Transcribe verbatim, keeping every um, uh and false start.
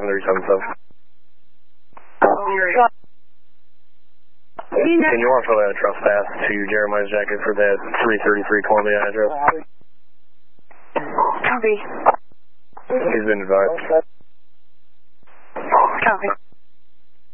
three seven seven. Can you also uh, trespass to Jeremiah's jacket for that three thirty-three Columbia address? Copy. He's been advised.